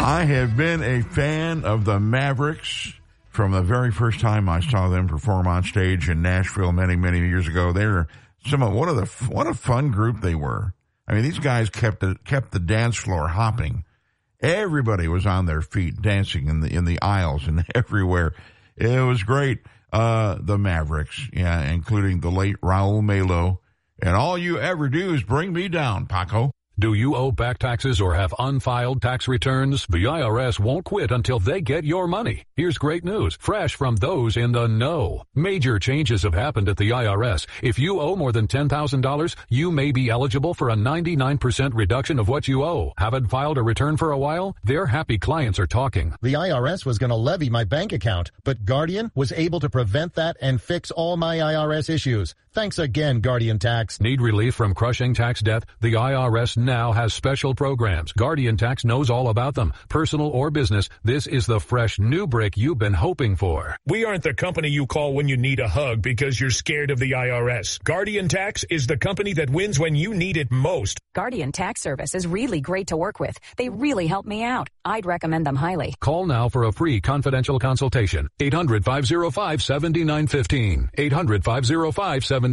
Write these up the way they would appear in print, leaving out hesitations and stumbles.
I have been a fan of the Mavericks from the very first time I saw them perform on stage in Nashville many, many years ago. They're what a fun group they were. I mean, these guys kept the dance floor hopping. Everybody was on their feet dancing in the aisles and everywhere. It was great. The Mavericks, yeah, including the late Raul Melo. And all you ever do is bring me down, Paco. Do you owe back taxes or have unfiled tax returns? The IRS won't quit until they get your money. Here's great news, fresh from those in the know. Major changes have happened at the IRS. If you owe more than $10,000, you may be eligible for a 99% reduction of what you owe. Haven't filed a return for a while? Their happy clients are talking. The IRS was going to levy my bank account, but Guardian was able to prevent that and fix all my IRS issues. Thanks again, Guardian Tax. Need relief from crushing tax debt? The IRS now has special programs. Guardian Tax knows all about them. Personal or business, this is the fresh new brick you've been hoping for. We aren't the company you call when you need a hug because you're scared of the IRS. Guardian Tax is the company that wins when you need it most. Guardian Tax Service is really great to work with. They really help me out. I'd recommend them highly. Call now for a free confidential consultation. 800-505-7915. 800-505-7915.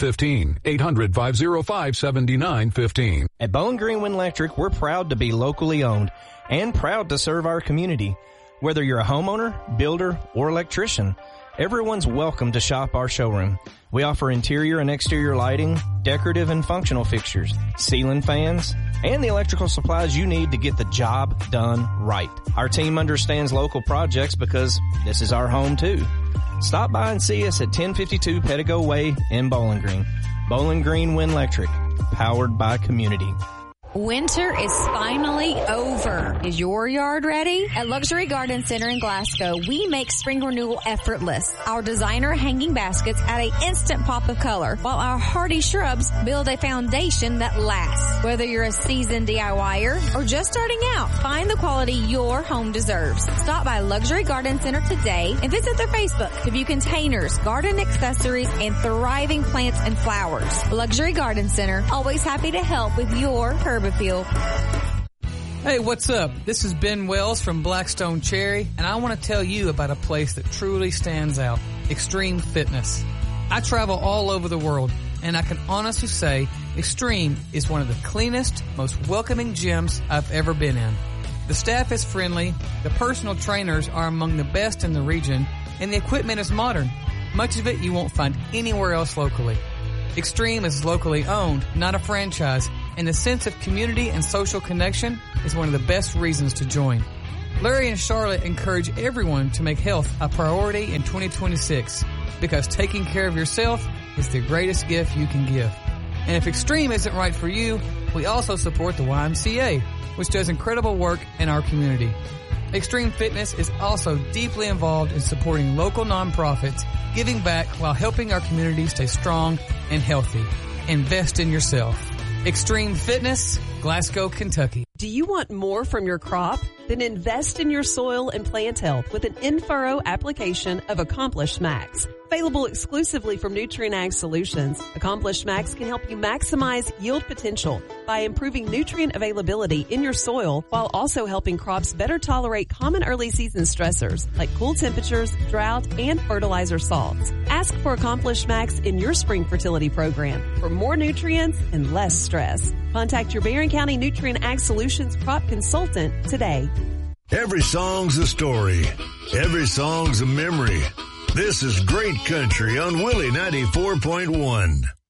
800-505-7915. At Bowling Green Wind Electric, we're proud to be locally owned and proud to serve our community. Whether you're a homeowner, builder, or electrician, everyone's welcome to shop our showroom. We offer interior and exterior lighting, decorative and functional fixtures, ceiling fans, and the electrical supplies you need to get the job done right. Our team understands local projects because this is our home too. Stop by and see us at 1052 Pettigo Way in Bowling Green. Bowling Green Wind Electric, powered by community. Winter is finally over. Is your yard ready? At Luxury Garden Center in Glasgow, we make spring renewal effortless. Our designer hanging baskets add an instant pop of color, while our hardy shrubs build a foundation that lasts. Whether you're a seasoned DIYer or just starting out, find the quality your home deserves. Stop by Luxury Garden Center today and visit their Facebook to view containers, garden accessories, and thriving plants and flowers. Luxury Garden Center, always happy to help with your herb appeal. Hey, what's up? This is Ben Wells from Blackstone Cherry, and I want to tell you about a place that truly stands out, Extreme Fitness. I travel all over the world, and I can honestly say Extreme is one of the cleanest, most welcoming gyms I've ever been in. The staff is friendly, the personal trainers are among the best in the region, and the equipment is modern. Much of it you won't find anywhere else locally. Extreme is locally owned, not a franchise, and the sense of community and social connection is one of the best reasons to join. Larry and Charlotte encourage everyone to make health a priority in 2026 because taking care of yourself is the greatest gift you can give. And if Extreme isn't right for you, we also support the YMCA, which does incredible work in our community. Extreme Fitness is also deeply involved in supporting local nonprofits, giving back while helping our community stay strong and healthy. Invest in yourself. Extreme Fitness, Glasgow, Kentucky. Do you want more from your crop? Then invest in your soil and plant health with an in-furrow application of Accomplish Max. Available exclusively from Nutrient Ag Solutions, Accomplish Max can help you maximize yield potential by improving nutrient availability in your soil while also helping crops better tolerate common early season stressors like cool temperatures, drought, and fertilizer salts. Ask for Accomplish Max in your spring fertility program for more nutrients and less stress. Contact your Barron County Nutrient Ag Solutions crop consultant today. Every song's a story. Every song's a memory. This is Great Country on Willie 94.1.